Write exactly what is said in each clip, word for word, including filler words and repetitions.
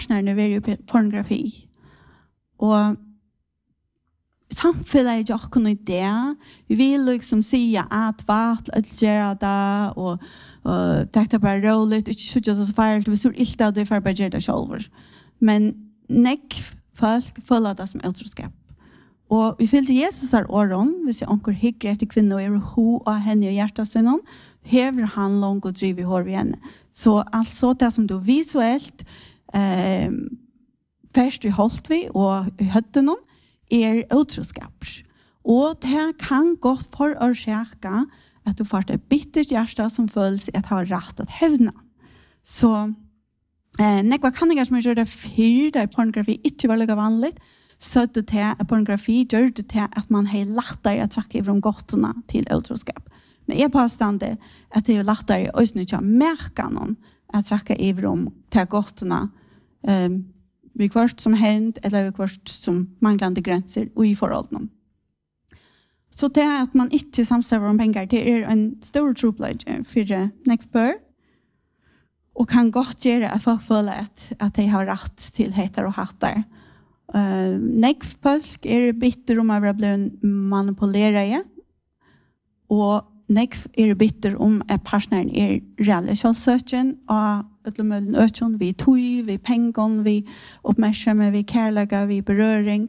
partnerne er i pornografi. Og samfunnet er ikke noe idé. Vi vil liksom si at hva at gjøre det, og, og det er bare roligt, ikke så det så feil, vi står ilt av det for bare gjøre det selv. Men nekv folk føler det som utroskap. Og vi fylte Jesus er åren, hvis jeg anker hyggelig etter kvinner, og er ho og henne og hjertet sin om, hever han langt og driver i hår ved henne. Så altså det som du visuelt eh, først vi holdt vi og høtte noen, er utroskap. Og det kan godt forårsake at du får et bittert hjerte som føles at har rett at hevne. Så eh, nekva kan jeg som gjør det før, det er pornografi ikke veldig vanlig, så det til at pornografi gjør det til at man har lettere å trekke fra godtene til utroskap. Men jeg påstand det at det er lettere å ikke merke noen å trekke fra til godtene um, vi kvart som hend, eller vi kvart som manglande grenser og i forholdene. Så det at man ikke samstøver om penger, det er en stor troplage for nekbør, og kan godt gjøre at folk føler at, at de har rett til heter og hatter. Uh, nekvfolk er bitter om å bli manipulerede, og nekv er bitter om at partneren er reelle kjølsøkjen, og utlemmølen økjen, vi tog, vi pengon, vi oppmerksomme, vi kærlighet, vi berøring.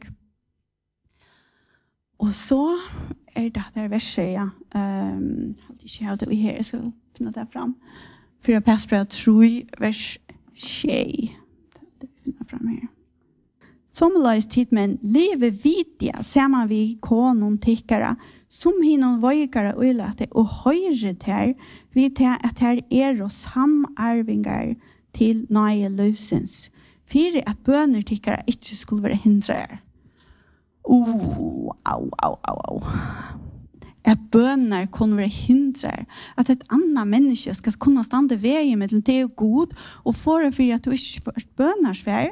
Og så er det der verset, ja. Um, jeg har det her, jeg skal finne det fram. For jeg passer på at tro vers tjej. Det finner jeg fram her. Som løs tid, men leve vidja, ser man vi konon tikkere, som hinnom vøykere uilete, og høyre til, vi til at her er og samarvingar til nøye løsens. Fire at bøner tikkere ikke skulle være hindre. Oh, au, au, au, au. At bøner kunne være hindre. At et annet menneske skal kunne stande vei med det er god, og for å for at du ikke bøner svær.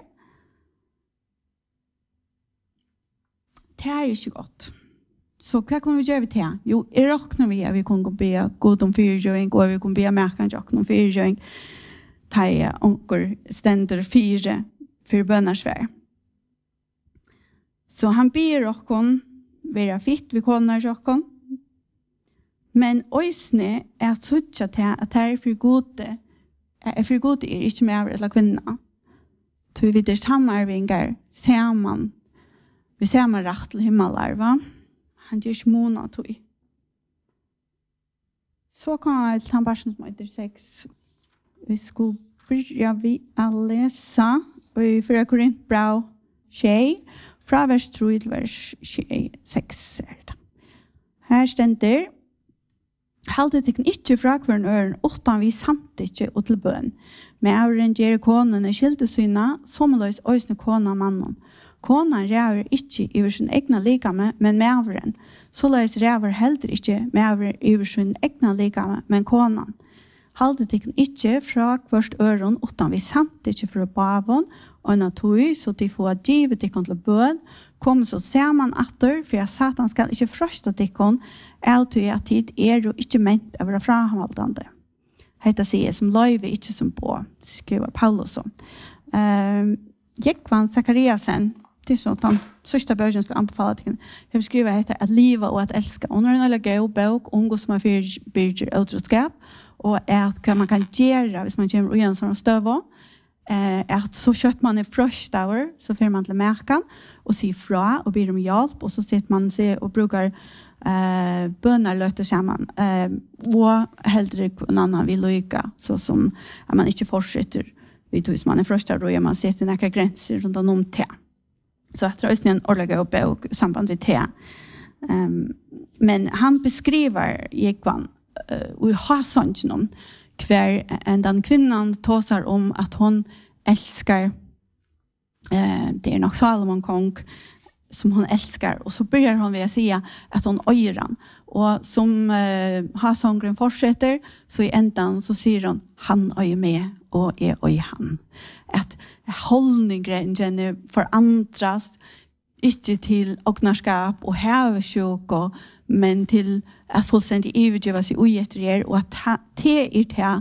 Det er ikke godt. Så hva kan vi gjøre til? Jo, jeg råkner vi at vi kan be god om fyrgjøring, og vi kan be merken råkner om fyrgjøring. Ta i onker stender fire for bønnersvær. Så han ber råkner være fitt vi kåner råkner. Men øysene er at suttje til at det er for gode, er for gode er ikke mer eller kvinner. Så vi er samarvinger, ser man, vi ser man rett til himmeler, va? Han gjør ikke måned tog. Så kan jeg ta en person som heter sex. Vi skulle begynne vi å lese i første Korint bra tjej, fra vers tre til vers seks. Her stender, halde tikkun ikkje fra hvern øren, utan vi samtykke og til bøn. Med avren gjør konene skildesyna, som løs øysne kona mannen. Konan ræver ikke over sin egna likame, men med avren. Så løs ræver heller ikke med avren over sin egna likame, men konan. Halde tikkun ikke fra hvert øren, utan vi samtykke fra bavon, og natui, så de får givet tikkun til bøn, kom så saman atter, for at Satan skal ikke frøste tikkun, alt i at tid er jo ikke ment å være frahamaldande. Hetta sier som løyve, ikke som på, skriver Paulusson. Um, Jekvan Zakariasen, det er sånn at han sørste bøgen skal anbefale til henne. Jeg vil skrive heter at livet og at elska. Og når han har gøy bøk, unge som er fyrbyrger utroskap, og at hva man kan gjøre hvis man kommer ugjen som støv, eh, at så kjøtt man i frøstauer, så får man til merken, og sier fra, og ber om hjelp, og så sitter man og bruker eh, bønner løte sammen, eh, og heller en annen vil lykke, så som at man ikke fortsetter vid hos man er frøstauer, og man sitter noen grenser rundt om te. Så jeg tror også en årlige oppe og samband med te. Um, men han beskriver Jekvan, uh, og har sånt noen, hver en den kvinnan tåsar om at hon elskar, uh, det er nok Salomon kong, som hon elskar, og så börjar hon ved å si at hon øyer han. Og som uh, har sångren fortsetter, så i endan så sier hon, han øyer med, og jeg øyer han. At holdningen gjerne forandres, ikke til åknarskap og hevesjok, men til at fullstendig overgjøve seg ugetterier, og at det er til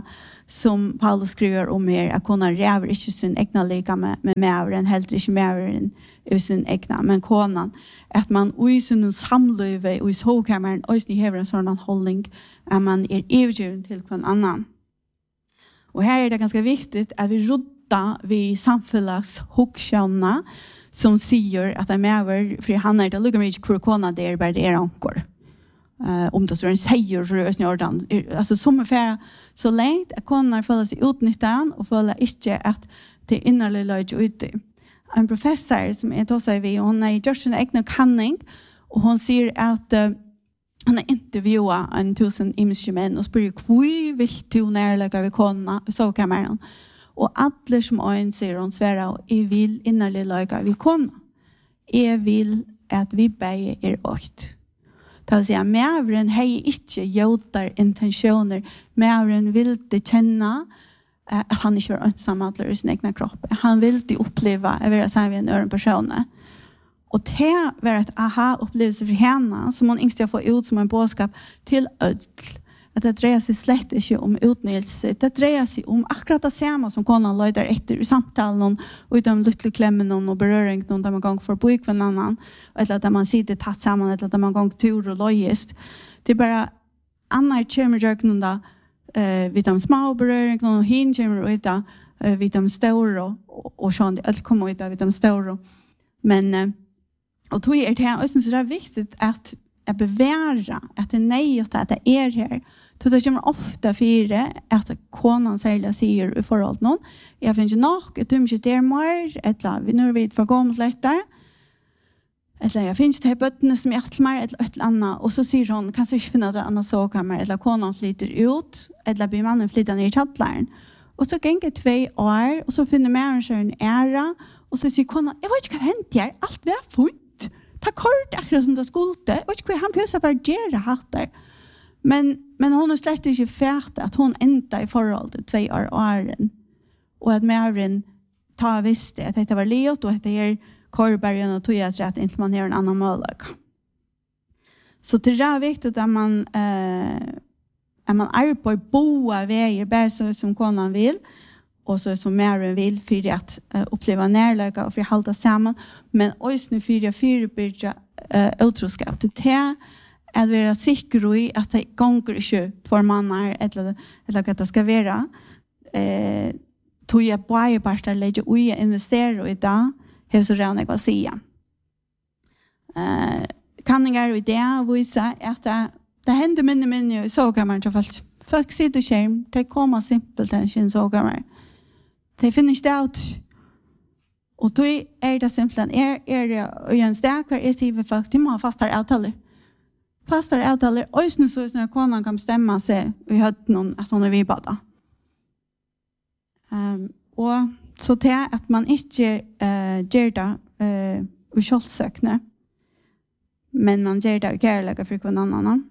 som Paulus skriver om her, at kona räver ikke sin egna lika med, med mæveren, helt ikke mæveren i sin egna, men konan, at man i sin samløyve og i sovkammeren, og i hever en sånn holdning, at man er eviggjøren til hver annan. Og her er det ganske viktigt at vi rodda vi samfunns hoksjønna som sier at det er mæver, for han er det lukker meg ikke hvor kona det er, bare det er anker. Uh, om det står en seier så er det ordan. Altså som er færa så lengt at kona føler seg utnyttet og føler ikke at det er innerlig løg ute. En professor som er til seg vi, hun er gjør sin egen kanning, og hun sier at uh, han har intervjuet en tusen imenske menn og spør hvor vil du nærlegge ved kona i sovkammeren? Og alle som øyn sier hun sverre og jeg vil innerlig løgge ved kona. Jeg vil at vi begge er åkt. Det vil si at mævren har ikke gjøter intensjoner. Mævren vil det kjenne uh, at han ikke var ønsamhandler i sin egen kropp. Han vil det oppleve å være sammen med en øren person. Og det var et aha-opplevelse for henne som hun yngste får ut som en bådskap til ødel. At det dreier seg slett ikke om utnyttelse. Det dreier seg om akkurat det samme som kona løyder etter i samtalen og ut av lytte klemmen og berøring der man gang får bo i hver annen, eller at man sitter tatt sammen, eller at man gang tur og løyest. Det er bare annet kommer jøkken da uh, vid de små berøringene, og hin kommer ut da uh, vid de store, og, og sånn, alt kommer ut da vid de store. Men, uh, og tog er det, og jeg synes det er viktig at jeg beværer, at det er nøyet, at det er her. Så det kommer ofte fire at konan særlig sier i forhold til noen. Jeg finner ikke nok, jeg tror ikke det er mer, eller vi når vi får gå med lettere. Eller jeg finner ikke det bøttene som er til meg, eller et eller annet. Og så sier hun, kan du ikke finne at det er annet såkammer, eller konan flytter ut, eller blir mannen flytter ned i kjattleren. Og så ganger tve år, og så finner mæren en æra, og så sier konan, jeg vet ikke hva det hendte her, alt blir funnet. Det er kort akkurat som det skulle. Jeg vet ikke hva han pjøser bare gjøre hatt der. Men, men hon er slett ikke fært at hon enda i forhold til tve år åren. Og at mæren ta visste at dette var livet, og at det er korbergen og togjets rett inntil man gjør en annen måløk. Så det er viktig at man, eh, at man er på boa veier, bare så som konan vil, og så som mæren vil, for at uh, oppleve nærløk og for å holde sammen, men også for å forebygge uh, utroskap. Det er at vi er sikre i at det ganger ikke for manner, eller, eller hva det skal være. Eh, tog jeg bare bare legge ui og investere i det, har så rann jeg å si. Eh, kanninger i det viser at det, det hender minne minne i såkammeren til folk. Folk sitter og skjerm, de kommer simpelt til sin såkammer. De finner ikke det ut. Og tog er det simpelthen, er, er det i en sted hver jeg sier folk, de må ha fastere avtaler. Fastar avtaler, øysene så når konan kan bestemme seg i høtten at hun er vibada. Um, og så til at man ikke uh, gjør det uh, i kjølsøkene, men man gjør det i kærlighet for hver annen.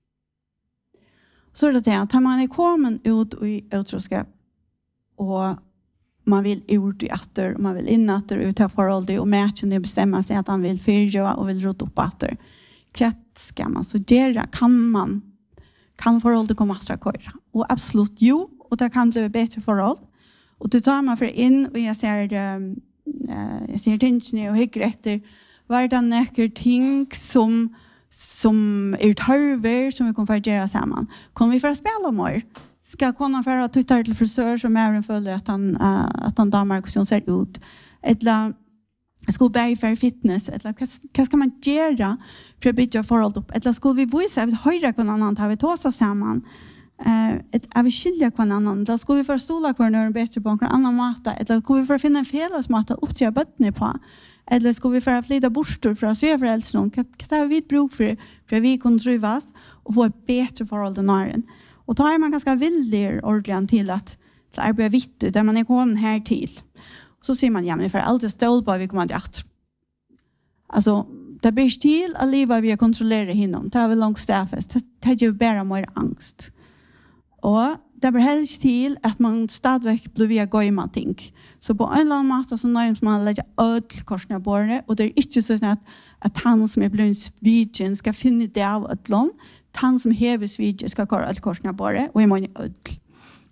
Så er det til at man er kommet ut i utroskap, og man vil ut i atter, og man vil inn atter ut av forholdet, og matchen bestemmer seg at han vil fyrgjøre og vil rote opp atter. Hva skal man så gjøre? Kan man kan forholdet komme til å køre? Og absolutt jo, og det kan bli bedre forhold. Og det tar man for inn, og jeg ser, um, uh, jeg ser tingene og hykker etter hva er det nøkker ting som, som er tørver som vi kan få gjøre sammen. Kommer vi for å spille mer? Skal konen for å tytte til frisør som er en føler at han, uh, at han damer hvordan ser ut? Eller skulle bære for fitness, eller hva, hva skal man gjøre for å bygge forhold opp? Eller skulle vi vise at vi høyre hver annen, har vi tåst oss sammen? Uh, er vi skyldige hver annen? Eller skulle vi for å stole hver annen bedre på en annen måte? Eller skulle vi for å finne en felles måte å opptre bøttene på? Eller skulle vi for å flytte bostor fra sveforeldrene? Hva, hva har vi bruk for, for vi kunne trives og få et bedre forhold til næren? Og da er man ganske villig ordentlig til at til å arbeide vitt, der man er kommet her til. Så säger man, ja, men för alltid stål på vi kommer till att. Alltså, det blir till att leva vi kontrollerar hinom. Det har vi långt stäffest. Det ger bara mer angst. Och det blir helst till att man stadigvæk blir via gøyma ting. Så på en eller annen måte så nøymt man lägger ödel korsene på det. Och det är inte så att, att han som är blivit svidgen ska finna det av ödlom. Han som hever svidgen ska köra ödel korsene på det. Och i många ödel.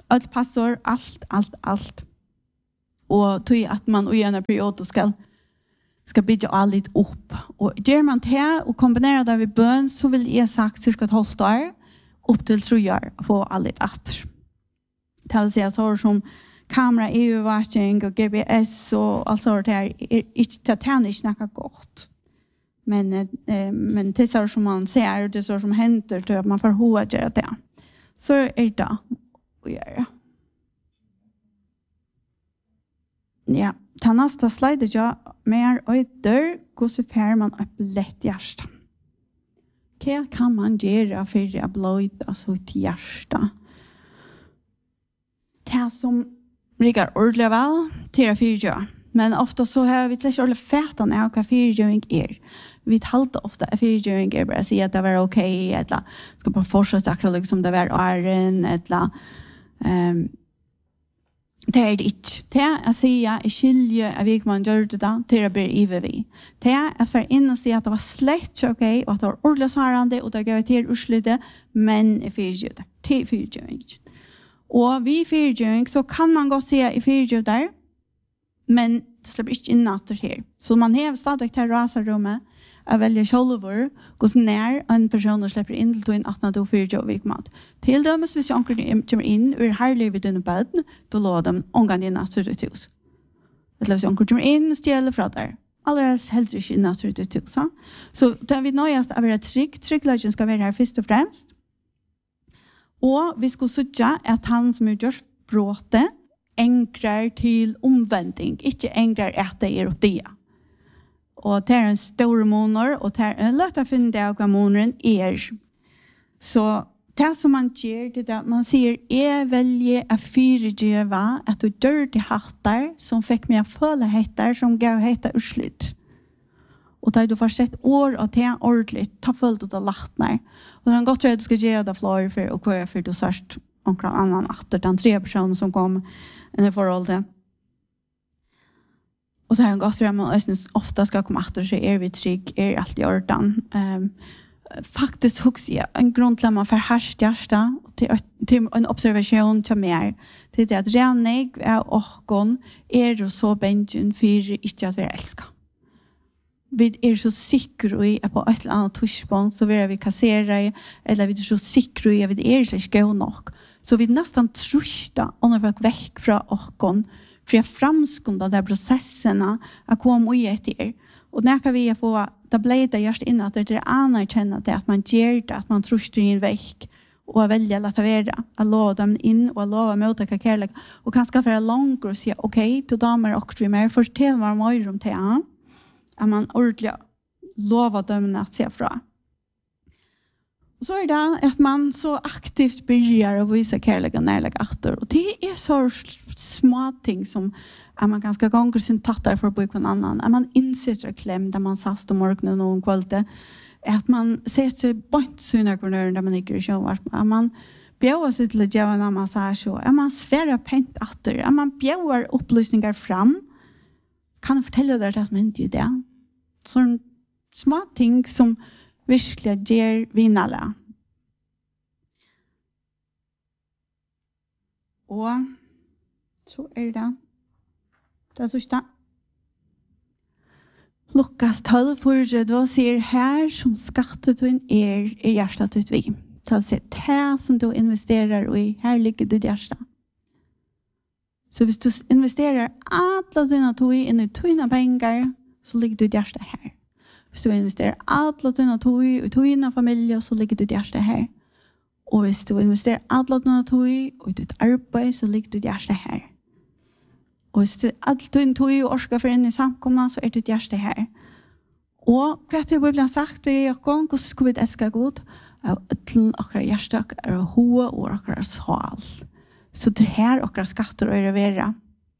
allt passar, allt, allt, allt. Och tog att man i en period ska ska bygga allt upp. Och gör man det och kombinerar det med bön så vill jag sagt cirka ett halvt år upp till tre år få allt att. Det vill säga så som kamera, E U-watching och G P S och allt sånt där är inte tänkligt snacka gott. Men eh, men det är så som man ser, det är så som händer till att man får hoa göra det. Så är det att göra. Ja, ta nästa slide jag mer och där går så fär man upp lätt hjärta. Vad kan man göra för att blöda så till hjärta? Det som riggar ordentligt väl till att fyrgöra. Men ofta så har vi inte ordentligt fätan av vad fyrgöring är. Vi talar ofta att fyrgöring är bara att säga att det var okej, eller ska bara fortsätta akkurat liksom det var åren, eller um, det är det inte. Det är att säga i skilje av vilket man gör det då, till att bli iver vi. Det är att för in och säga att det var slätt okej, och att det var ordentligt svarande, och det gav till urslutet, men i fyrgöring, till fyrgöring. Och vid fyrgöring så kan man gå se i fyrgöring där, men det släpper inte in natter här. Så man har stadigt till rasarrummet att välja självor, gå när en person släpper in till en att då fyrgöring mat. Till dömes hvis jag kommer in ur härlig vid dina böden, då låter de omgång i natter ut hus. Eller hvis jag kommer in och stjäler från där. Alldeles helst inte i natter ut hus. Så det vi nöjast att vara trygg. Trygglögen ska vara här först och främst. Og vi skulle søtja at han som utgjørs bråte enkrar til omvending, ikke enkrar at det er det. Og det er en stor måneder, og det er en løtt å finne det av hva måneden er. Så det som man gjør, det er at man sier, jeg velger å fyregjøre at du gjør de hattar som fikk meg å føle hattar som gav hattar urslut. Og da du får sett år og det ordentligt, ta følt ut av lattnar. Og det er godt at du skal gjøre det flere for å kvøre for du sørst omkring annan atter, den tre personer som kom i forholdet. Og så er det godt for at man ofte skal komme atter, så er vi trygg, er alt i orden. Um, faktisk husker jeg en grunn til at man får herst hjärsta, til, til en observasjon til mer, til det at renig av åkken er jo så bengen for ikke at vi er elsket. Vi er så sikre i at på et eller annet touchpunkt så vil vi kassere, eller vi er så sikre i at vi er ikke gode nok. Så vi nesten trusta under folk vekk fra åkken, for jeg framskundar de processerna att komma i etter. Og när kan vi få, da ble det just innan at det er anerkjenne det, at man gjør det, at man truster inn vekk, og velger å la være, å lova dem inn, og å lova møte hva kærlighet, og kanskje være langer og si, ok, til damer og vi mer, fortell meg mer om det, at man ordentlig lover dem at se fra. Så är det att man så aktivt börjar att visa kärlek och närlek efter. Och det är så små ting som att man ganska gånger sin tattar för att bo på en annan. Att man insitter kläm där man sast och morgonen och kvällte. Att man sätter sig bort sina grunner där man inte är själv. Att man bjöar sig till att göra en massage. Att man svärar pent efter. Att man bjöar upplysningar fram. Kan fortälla dig att man inte är det. Sådana små ting som virkelig gjør vinnere. Og så er det det sørste. Lukas tolv, for du sier her som skattet du er i hjertet ut vi. Så det det som du investerer i, her ligger ditt hjerte. Så hvis du investerer alle dine tog inn i togene penger, så ligger ditt hjerte her. Hvis du investerer alle dine tog i togene familie, så ligger ditt hjerte her. Og hvis du investerer alle dine tog i ditt arbeid, så ligger ditt hjerte her. Og hvis du alle dine tog i orsker for inn i samkommet, så er ditt hjerte her. Og hva er det Bibelen sagt ved dere? Hvordan skal vi elske godt? Av øtlen akkurat hjerte er hoved og akkurat sval. Så det her akkurat skatter å være.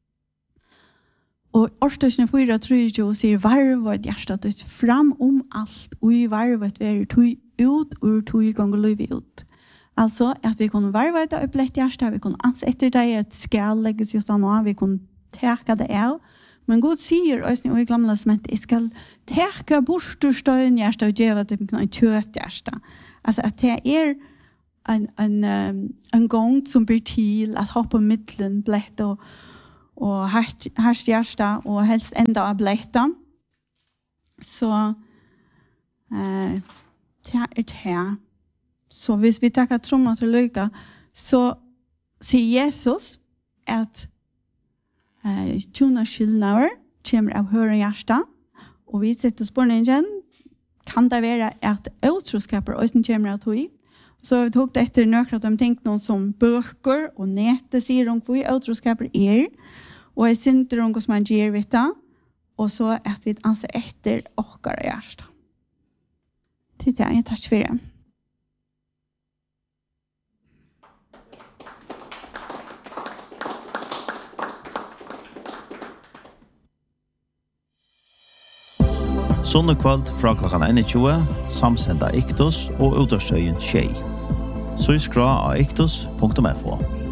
Og årstøsene fyra tror sier varvet hjertet ut fram om alt, og i varvet være tog ut, og tog ganger løyve ut. Altså at vi kunne varvet det opp lett hjertet, vi kunne ansette det et skal legges just av noe, vi kunne teka det av. Men Gud sier, og i gamle sment, jeg skal teka bort ur støyen hjertet og gjøre det med en kjøt hjertet. Altså at det er en, en, um, en gång som blir till att hoppa mittlen blätt och, och härst hjärsta och helst ända av blätta. Så eh, det är det här. Så hvis vi tackar tromma till lycka så säger Jesus att eh, tjuna skillnader kommer av höra hjärsta. Och vi sätter spårningen kan det vara att utroskaper också kommer av tog. Så vi tog det efter några de tänkte någon som böcker och nätet säger de vad utroskaper är. Och jag synte de vad man ger vita. Och så att vi anser efter och hjärsta. Titta, jag tar för det. Sunnekvöld fra klokkan einogtjúgu, samsenda Iktus og utastøyen Tjei. Så skra av iktus punktum f o.